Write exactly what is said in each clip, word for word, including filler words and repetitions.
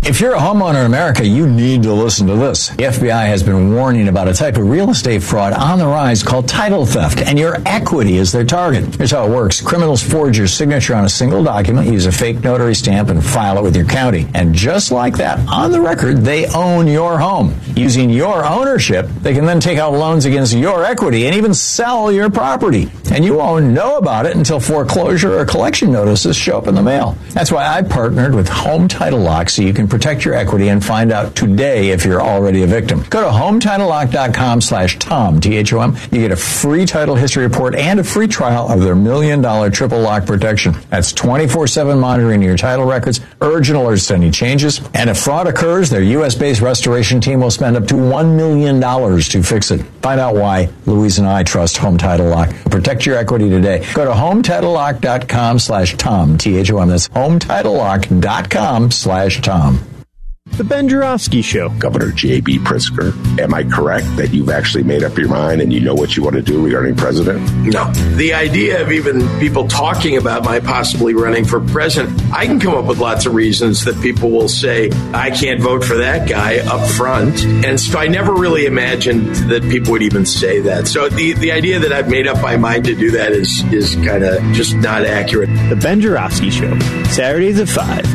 If you're a homeowner in America, you need to listen to this. The F B I has been warning about a type of real estate fraud on the rise called title theft, and your equity is their target. Here's how it works. Criminals forge your signature on a single document, use a fake notary stamp, and file it with your county. And just like that, on the record, they own your home. Using your ownership, they can then take out loans against your equity and even sell your property. And you won't know about it until foreclosure or collection notices show up in the mail. That's why I partnered with Home Title Lock so you can protect your equity and find out today if you're already a victim. Go to home title lock dot com slash Tom, T H O M. You get a free title history report and a free trial of their million dollar triple lock protection. That's twenty-four seven monitoring your title records, urgent alerts to any changes. And if fraud occurs, their U S based restoration team will spend up to one million dollars to fix it. Find out why Louise and I trust Home Title Lock. Protect your equity today. Go to home title lock dot com slash Tom, T H O M. That's home title lock dot com slash Tom. The Ben Joravsky Show. Governor J B. Pritzker, am I correct that you've actually made up your mind and you know what you want to do regarding president? No. The idea of even people talking about my possibly running for president, I can come up with lots of reasons that people will say, I can't vote for that guy up front. And so I never really imagined that people would even say that. So the, the idea that I've made up my mind to do that is, is kind of just not accurate. The Ben Joravsky Show, Saturdays at five.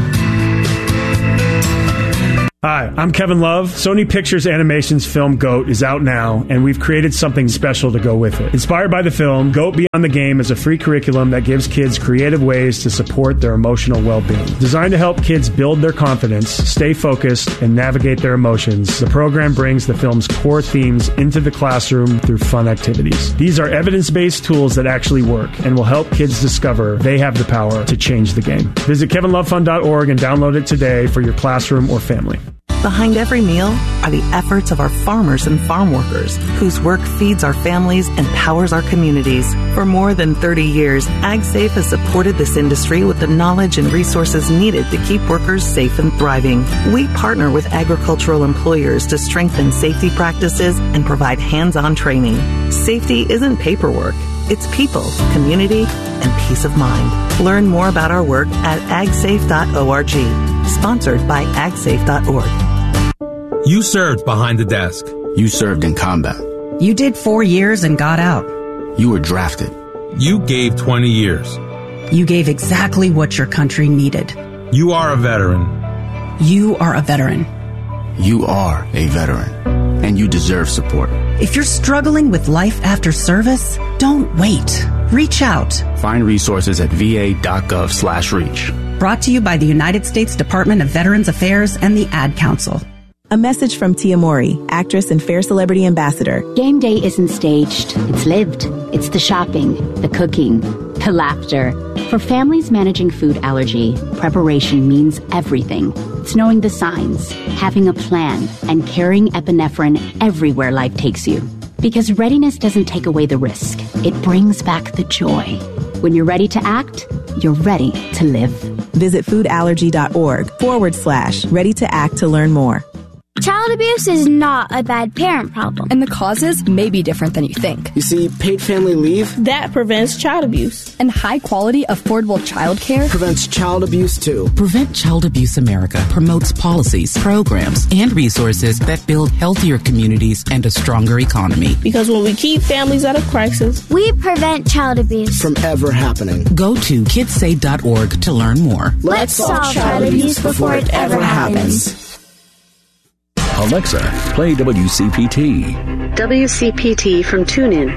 Hi, I'm Kevin Love. Sony Pictures Animation's film GOAT is out now, and we've created something special to go with it. Inspired by the film, GOAT Beyond the Game is a free curriculum that gives kids creative ways to support their emotional well-being. Designed to help kids build their confidence, stay focused, and navigate their emotions, the program brings the film's core themes into the classroom through fun activities. These are evidence-based tools that actually work and will help kids discover they have the power to change the game. Visit kevin love fund dot org and download it today for your classroom or family. Behind every meal are the efforts of our farmers and farm workers, whose work feeds our families and powers our communities. For more than thirty years, AgSafe has supported this industry with the knowledge and resources needed to keep workers safe and thriving. We partner with agricultural employers to strengthen safety practices and provide hands-on training. Safety isn't paperwork. It's people, community, and peace of mind. Learn more about our work at ag safe dot org. Sponsored by ag safe dot org. You served behind the desk. You served in combat. You did four years and got out. You were drafted. You gave twenty years. You gave exactly what your country needed. You are a veteran. You are a veteran. You are a veteran. And you deserve support. If you're struggling with life after service, don't wait. Reach out. Find resources at v a dot gov slash reach. Brought to you by the United States Department of Veterans Affairs and the Ad Council. A message from Tia Mori, actress and Fair Celebrity Ambassador. Game day isn't staged. It's lived. It's the shopping, the cooking, the laughter. For families managing food allergy, preparation means everything. It's knowing the signs, having a plan, and carrying epinephrine everywhere life takes you. Because readiness doesn't take away the risk. It brings back the joy. When you're ready to act, you're ready to live. Visit foodallergy.org forward slash ready to act to learn more. Child abuse is not a bad parent problem. And the causes may be different than you think. You see, paid family leave, that prevents child abuse. And high-quality, affordable child care prevents child abuse, too. Prevent Child Abuse America promotes policies, programs, and resources that build healthier communities and a stronger economy. Because when we keep families out of crisis, we prevent child abuse from ever happening. Go to kids say dot org to learn more. Let's solve child abuse before it ever happens. Alexa, play W C P T. W C P T from TuneIn.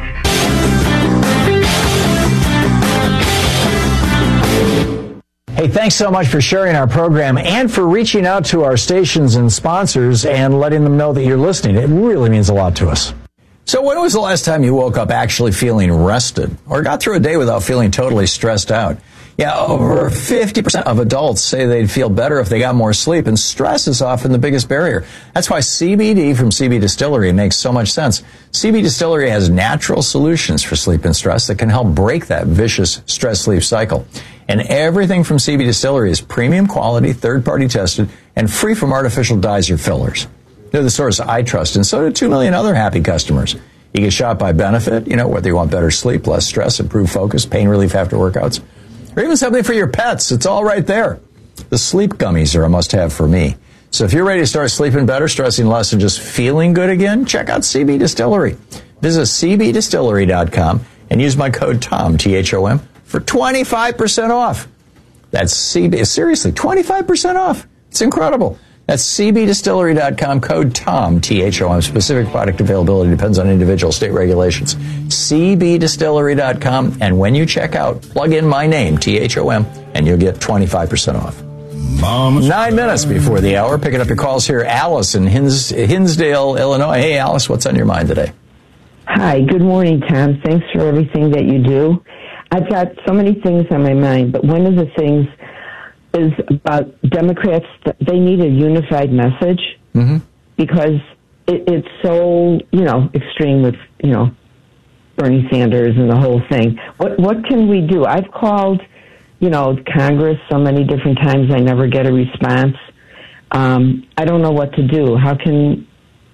Hey, thanks so much for sharing our program and for reaching out to our stations and sponsors and letting them know that you're listening. It really means a lot to us. So when was the last time you woke up actually feeling rested or got through a day without feeling totally stressed out? Yeah, over fifty percent of adults say they'd feel better if they got more sleep, and stress is often the biggest barrier. That's why C B D from C B Distillery makes so much sense. C B Distillery has natural solutions for sleep and stress that can help break that vicious stress-sleep cycle. And everything from C B Distillery is premium quality, third-party tested, and free from artificial dyes or fillers. They're the source I trust, and so do two million other happy customers. You get shot by benefit, you know, whether you want better sleep, less stress, improved focus, pain relief after workouts, or even something for your pets. It's all right there. The sleep gummies are a must-have for me. So if you're ready to start sleeping better, stressing less, and just feeling good again, check out C B Distillery. Visit c b distillery dot com and use my code TOM, T H O M, for twenty-five percent off. That's C B, seriously, twenty-five percent off. It's incredible. That's c b distillery dot com, code TOM, T H O M. Specific product availability depends on individual state regulations. c b distillery dot com, and when you check out, plug in my name, T H O M, and you'll get twenty-five percent off. Mama's Nine minutes before the hour, picking up your calls here. Alice in Hins, Hinsdale, Illinois. Hey, Alice, what's on your mind today? Hi, good morning, Tom. Thanks for everything that you do. I've got so many things on my mind, but one of the things is about Democrats. They need a unified message mm-hmm. because it, it's so, you know, extreme with, you know, Bernie Sanders and the whole thing. What what can we do? I've called, you know, Congress so many different times. I never get a response. Um, I don't know what to do. How can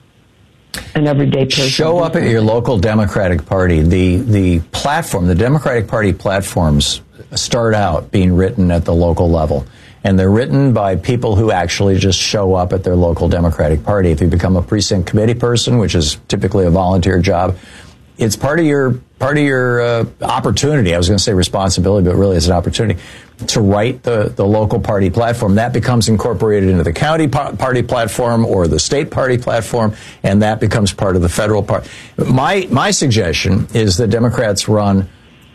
an everyday person show up at your local Democratic Party? The the platform, the Democratic Party platforms start out being written at the local level. And they're written by people who actually just show up at their local Democratic Party. If you become a precinct committee person, which is typically a volunteer job, it's part of your part of your uh, opportunity. I was going to say responsibility, but really it's an opportunity to write the, the local party platform. That becomes incorporated into the county party platform or the state party platform, and that becomes part of the federal part. My my suggestion is that Democrats run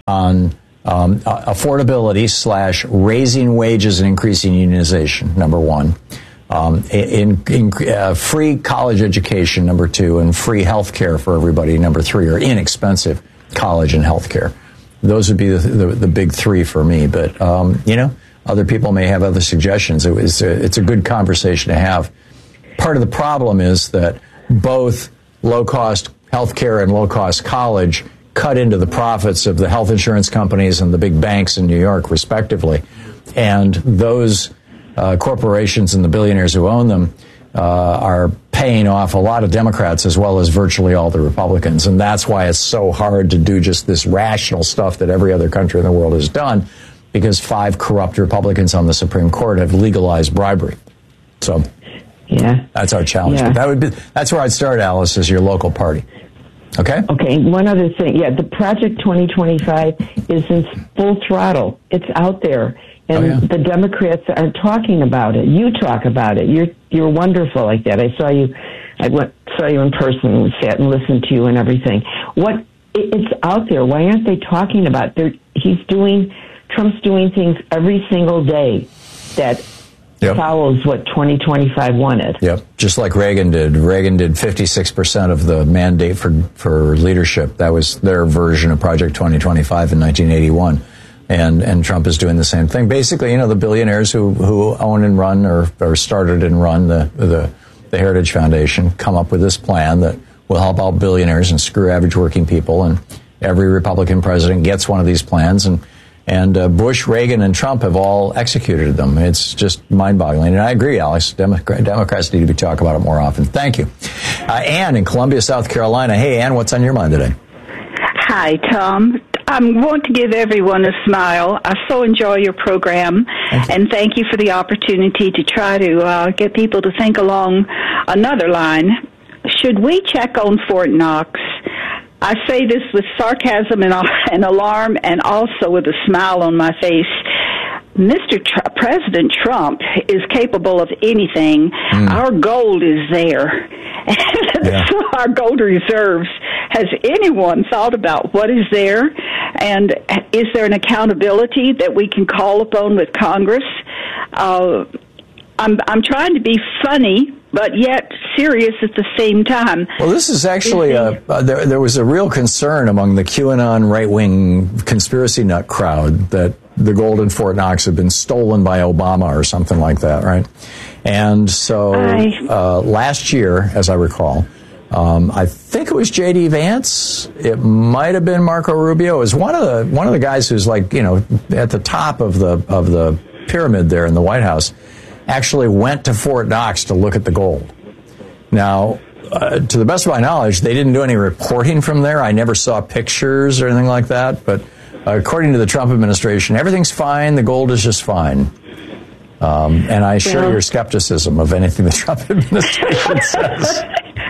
on um, affordability slash raising wages and increasing unionization, number one. Um, in, in uh, free college education, number two, and free health care for everybody, number three, or inexpensive college and health care. Those would be the, the, the big three for me. But, um, you know, other people may have other suggestions. It was a, it's a good conversation to have. Part of the problem is that both low-cost health care and low-cost college cut into the profits of the health insurance companies and the big banks in New York, respectively. And those Uh, corporations and the billionaires who own them uh, are paying off a lot of Democrats as well as virtually all the Republicans. And that's why it's so hard to do just this rational stuff that every other country in the world has done, because five corrupt Republicans on the Supreme Court have legalized bribery. So yeah, that's our challenge. Yeah. But that would be, that's where I'd start, Alice, is your local party. Okay? Okay, one other thing. Yeah, the Project twenty twenty-five is in full throttle. It's out there. And oh, yeah. the Democrats are talking about it. You talk about it. You're you're wonderful like that. I saw you. I went saw you in person and sat and listened to you and everything. What it's out there. Why aren't they talking about it? They're, he's doing Trump's doing things every single day that yep. follows what twenty twenty-five wanted. Yep, just like Reagan did. Reagan did fifty-six percent of the mandate for for leadership. That was their version of Project twenty twenty-five in nineteen eighty-one. And and Trump is doing the same thing. Basically, you know, the billionaires who, who own and run or, or started and run the, the the Heritage Foundation come up with this plan that will help out billionaires and screw average working people. And every Republican president gets one of these plans. And and uh, Bush, Reagan, and Trump have all executed them. It's just mind-boggling. And I agree, Alex. Democrat, Democrats need to be talking about it more often. Thank you. Uh, Ann in Columbia, South Carolina. Hey, Ann, what's on your mind today? Hi, Tom. I want to give everyone a smile. I so enjoy your program, thank you. And thank you for the opportunity to try to uh, get people to think along another line. Should we check on Fort Knox? I say this with sarcasm and, and alarm, and also with a smile on my face. Mister Tr- President Trump is capable of anything. Mm. Our gold is there. Yeah. Our gold reserves. Has anyone thought about what is there? And is there an accountability that we can call upon with Congress? Uh, I'm, I'm trying to be funny, but yet serious at the same time. Well, this is actually, a, uh, there, there was a real concern among the QAnon right-wing conspiracy nut crowd that the gold in Fort Knox had been stolen by Obama or something like that, right? And so uh, last year, as I recall, um, I think it was J D Vance. It might have been Marco Rubio. It was one of the one of the guys who's like, you know, at the top of the of the pyramid there in the White House, actually went to Fort Knox to look at the gold. Now, uh, to the best of my knowledge, they didn't do any reporting from there. I never saw pictures or anything like that. But uh, according to the Trump administration, everything's fine. The gold is just fine. Um, and I share Well- your skepticism of anything the Trump administration says.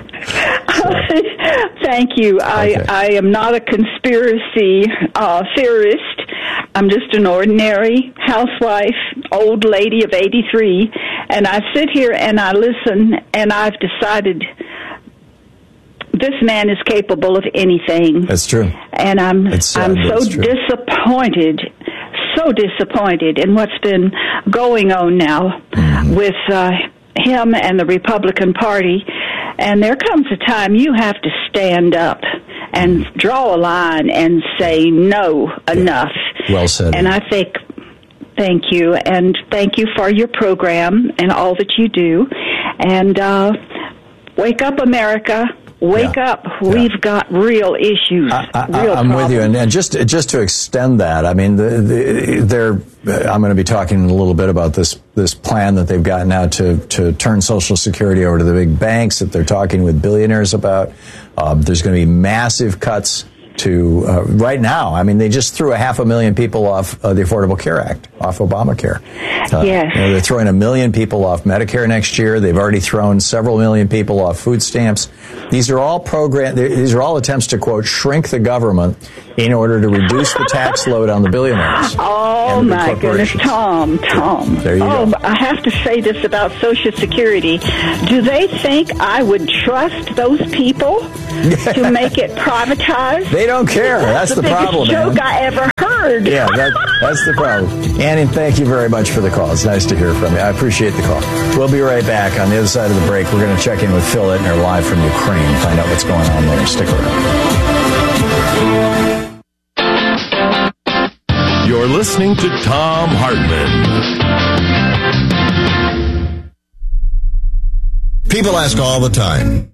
Thank you. Okay. I, I am not a conspiracy uh, theorist. I'm just an ordinary housewife, old lady of eighty-three, and I sit here and I listen, and I've decided this man is capable of anything. That's true. And I'm It's sad, I'm but so it's true. disappointed, so disappointed in what's been going on now Mm-hmm. with uh, him and the Republican Party. And there comes a time you have to stand up and draw a line and say, no, enough. Well said. And I think, thank you, and thank you for your program and all that you do. And uh, wake up, America. Wake Yeah. up. We've got real issues. I, I, real I'm problems. with you, and, and just just to extend that, I mean, the, the, they're. I'm going to be talking a little bit about this this plan that they've got now to to turn Social Security over to the big banks that they're talking with billionaires about. Um, there's going to be massive cuts to uh, right now. I mean, they just threw a half a million people off uh, the Affordable Care Act, off Obamacare. Uh, Yes. you know, they're throwing a million people off Medicare next year. They've already thrown several million people off food stamps. These are all program. These are all attempts to, quote, shrink the government in order to reduce the tax load on the billionaires. Oh, and the big my goodness, corporations. Tom, Tom. There you oh, go. I have to say this about Social Security. Do they think I would trust those people to make it privatized? They don't care. That's the, the biggest problem, joke man. I ever heard. Yeah, that, that's the problem. Annie, thank you very much for the call. It's nice to hear from you. I appreciate the call. We'll be right back. On the other side of the break, we're going to check in with Phil Ittner live from Ukraine, find out what's going on there. Stick around. You're listening to Tom Hartman. People ask all the time,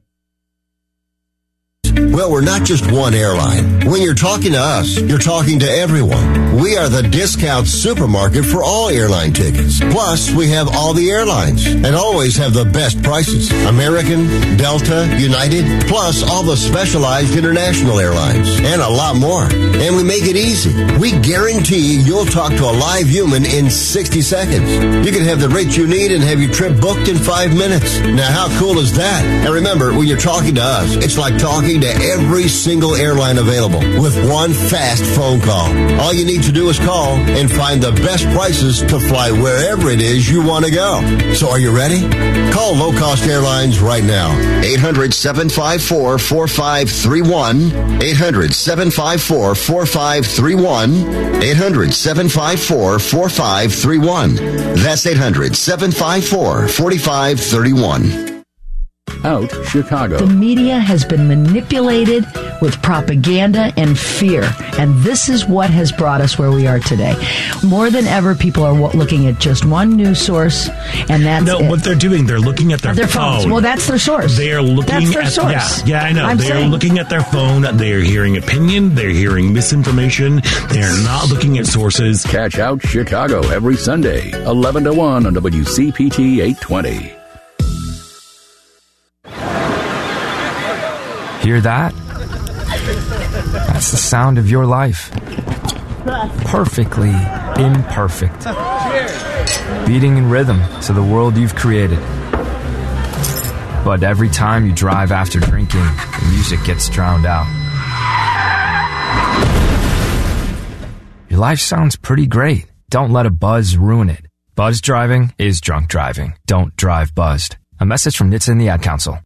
well, we're not just one airline. When you're talking to us, you're talking to everyone. We are the discount supermarket for all airline tickets. Plus, we have all the airlines and always have the best prices. American, Delta, United, plus all the specialized international airlines and a lot more. And we make it easy. We guarantee you'll talk to a live human in sixty seconds. You can have the rate you need and have your trip booked in five minutes. Now, how cool is that? And remember, when you're talking to us, it's like talking to every single airline available with one fast phone call. All you need to do is call and find the best prices to fly wherever it is you want to go. So are you ready? Call Low Cost Airlines right now. eight hundred, seven five four, four five three one. eight hundred, seven five four, four five three one. eight hundred, seven five four, four five three one. That's eight hundred, seven five four, four five three one. Out Chicago. The media has been manipulated with propaganda and fear, and this is what has brought us where we are today. More than ever, people are w- looking at just one news source, and that's no. it. What they're doing, they're looking at their, their phone. phones. Well, that's their source. They are looking that's their at source. yeah, yeah. I know. I'm They are saying. looking at their phone. They are hearing opinion. They're hearing misinformation. They are not looking at sources. Catch Out Chicago every Sunday, eleven to one on W C P T eight twenty. Hear that? That's the sound of your life. Perfectly imperfect. Beating in rhythm to the world you've created. But every time you drive after drinking, the music gets drowned out. Your life sounds pretty great. Don't let a buzz ruin it. Buzz driving is drunk driving. Don't drive buzzed. A message from N H T S A and the Ad Council.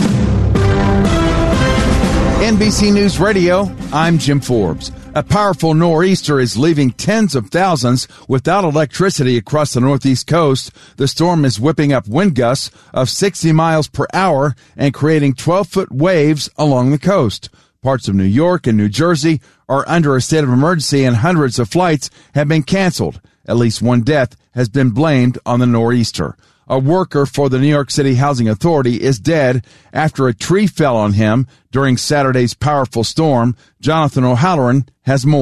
N B C News Radio, I'm Jim Forbes. A powerful nor'easter is leaving tens of thousands without electricity across the northeast coast. The storm is whipping up wind gusts of sixty miles per hour and creating twelve-foot waves along the coast. Parts of New York and New Jersey are under a state of emergency, and hundreds of flights have been canceled. At least one death has been blamed on the nor'easter. A worker for the New York City Housing Authority is dead after a tree fell on him during Saturday's powerful storm. Jonathan O'Halloran has more.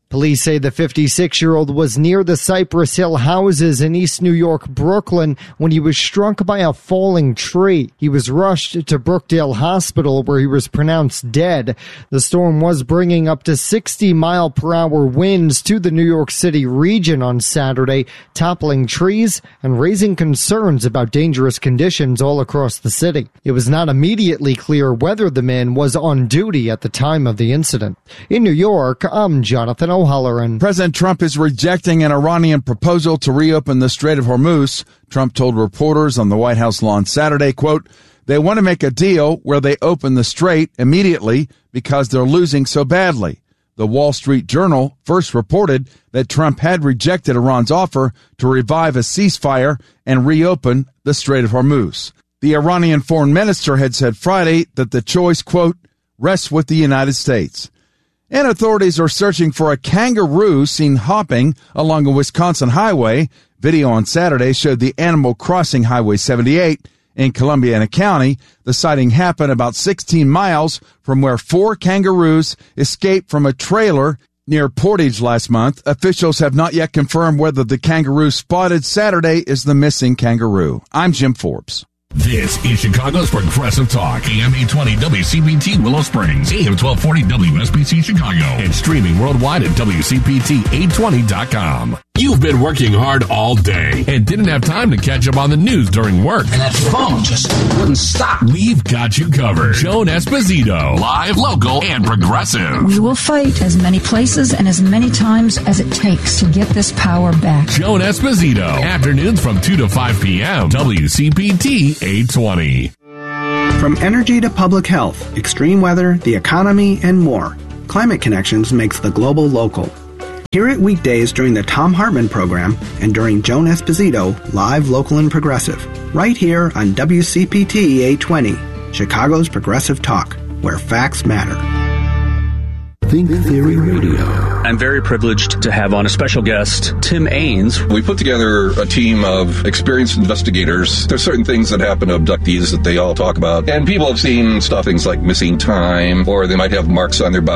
Police say the fifty-six-year-old was near the Cypress Hill houses in East New York, Brooklyn, when he was struck by a falling tree. He was rushed to Brookdale Hospital, where he was pronounced dead. The storm was bringing up to sixty mile per hour winds to the New York City region on Saturday, toppling trees and raising concerns about dangerous conditions all across the city. It was not immediately clear whether the man was on duty at the time of the incident. In New York, I'm Jonathan O'Halloran. President Trump is rejecting an Iranian proposal to reopen the Strait of Hormuz. Trump told reporters on the White House lawn Saturday, quote, they want to make a deal where they open the strait immediately because they're losing so badly. The Wall Street Journal first reported that Trump had rejected Iran's offer to revive a ceasefire and reopen the Strait of Hormuz. The Iranian foreign minister had said Friday that the choice, quote, rests with the United States. And authorities are searching for a kangaroo seen hopping along a Wisconsin highway. Video on Saturday showed the animal crossing Highway seventy-eight in Columbiana County. The sighting happened about sixteen miles from where four kangaroos escaped from a trailer near Portage last month. Officials have not yet confirmed whether the kangaroo spotted Saturday is the missing kangaroo. I'm Jim Forbes. This is Chicago's Progressive Talk, A M eight twenty W C P T Willow Springs, A M twelve forty W S B C Chicago, and streaming worldwide at W C P T eight twenty dot com. You've been working hard all day and didn't have time to catch up on the news during work. And that phone just wouldn't stop. We've got you covered. Joan Esposito, live, local, and progressive. We will fight as many places and as many times as it takes to get this power back. Joan Esposito, afternoons from two to five p.m. W C P T eight twenty. From energy to public health, extreme weather, the economy, and more, Climate Connections makes the global local. Hear it weekdays during the Tom Hartman program and during Joan Esposito, live, local, and progressive, right here on W C P T eight twenty, Chicago's Progressive Talk, where facts matter. Think Theory Radio. I'm very privileged to have on a special guest, Tim Ains. We put together a team of experienced investigators. There's certain things that happen to abductees that they all talk about. And people have seen stuff, things like missing time, or they might have marks on their body.